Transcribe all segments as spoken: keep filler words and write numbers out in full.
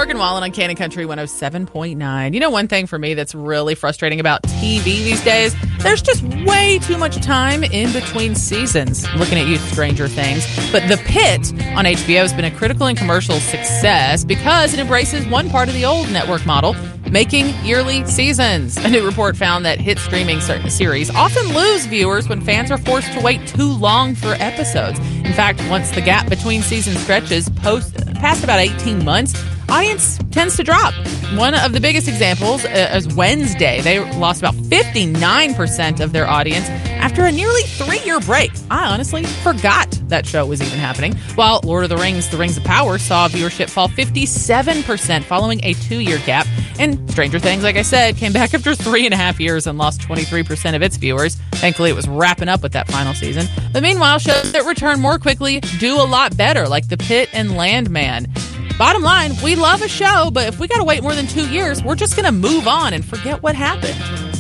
Morgan Wallen on Cannon Country one oh seven point nine. You know, one thing for me that's really frustrating about T V these days, there's just way too much time in between seasons. I'm looking at you, Stranger Things. But The Pit on H B O has been a critical and commercial success because it embraces one part of the old network model, making yearly seasons. A new report found that hit streaming series often lose viewers when fans are forced to wait too long for episodes. In fact, once the gap between season stretches post past about eighteen months, audience tends to drop. One of the biggest examples uh, is Wednesday. They lost about fifty-nine percent of their audience after a nearly three-year break. I honestly forgot that show was even happening. While Lord of the Rings, The Rings of Power saw viewership fall fifty-seven percent following a two-year gap. And Stranger Things, like I said, came back after three and a half years and lost twenty-three percent of its viewers. Thankfully, it was wrapping up with that final season. But meanwhile, shows that return more quickly do a lot better, like The Pit and Landman. Bottom line, we love a show, but if we got to wait more than two years, we're just going to move on and forget what happened.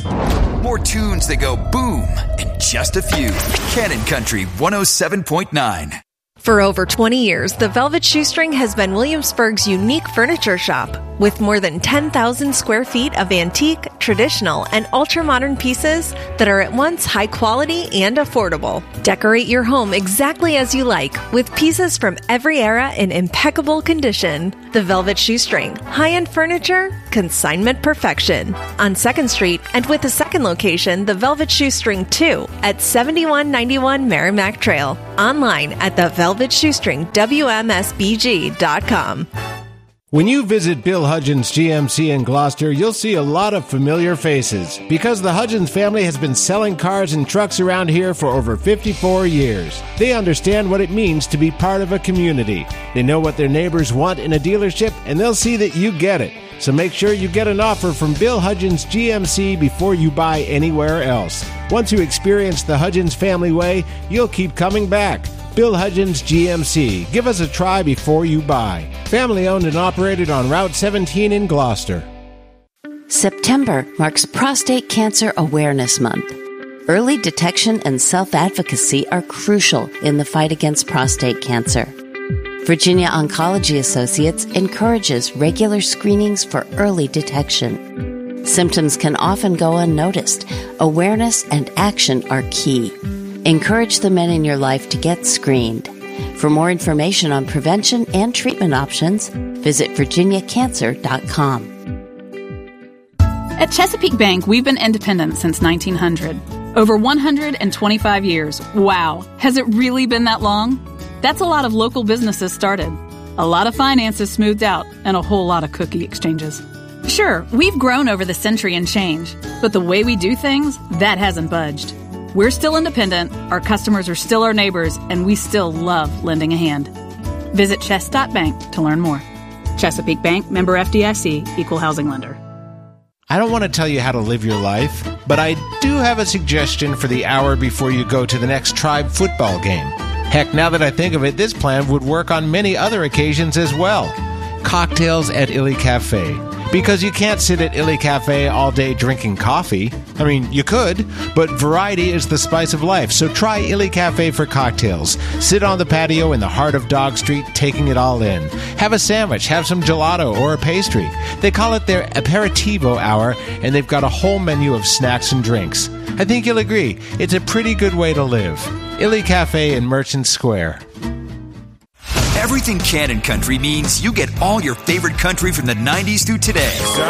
More tunes that go boom and just a few. Cannon Country one oh seven point nine. For over twenty years, the Velvet Shoestring has been Williamsburg's unique furniture shop. With more than ten thousand square feet of antique, traditional, and ultra-modern pieces that are at once high quality and affordable. Decorate your home exactly as you like, with pieces from every era in impeccable condition. The Velvet Shoestring. High-end furniture, consignment perfection. On second Street, and with a second location, the Velvet Shoestring two, at seventy-one ninety-one Merrimack Trail. Online at the velvet shoestring w m s b g dot com. When you visit Bill Hudgens G M C in Gloucester, you'll see a lot of familiar faces because the Hudgens family has been selling cars and trucks around here for over fifty-four years. They understand what it means to be part of a community. They know what their neighbors want in a dealership, and they'll see that you get it. So make sure you get an offer from Bill Hudgens G M C before you buy anywhere else. Once you experience the Hudgens family way, you'll keep coming back. Bill Hudgens G M C. Give us a try before you buy. Family owned and operated on Route seventeen in Gloucester. September marks Prostate Cancer Awareness Month. Early detection and self-advocacy are crucial in the fight against prostate cancer. Virginia Oncology Associates encourages regular screenings for early detection. Symptoms can often go unnoticed. Awareness and action are key. Encourage the men in your life to get screened. For more information on prevention and treatment options, visit virginia cancer dot com. At Chesapeake Bank, we've been independent since nineteen hundred. Over one hundred twenty-five years. Wow. Has it really been that long? That's a lot of local businesses started, a lot of finances smoothed out, and a whole lot of cookie exchanges. Sure, we've grown over the century and change, but the way we do things, that hasn't budged. We're still independent, our customers are still our neighbors, and we still love lending a hand. Visit chess dot bank to learn more. Chesapeake Bank, member F D I C, equal housing lender. I don't want to tell you how to live your life, but I do have a suggestion for the hour before you go to the next Tribe football game. Heck, now that I think of it, this plan would work on many other occasions as well. Cocktails at Illy Cafe. Because you can't sit at Illy Cafe all day drinking coffee. I mean, you could, but variety is the spice of life, so try Illy Cafe for cocktails. Sit on the patio in the heart of Dog Street, taking it all in. Have a sandwich, have some gelato or a pastry. They call it their aperitivo hour, and they've got a whole menu of snacks and drinks. I think you'll agree, it's a pretty good way to live. Illy Cafe in Merchant Square. Everything Cannon Country means you get all your favorite country from the nineties through today.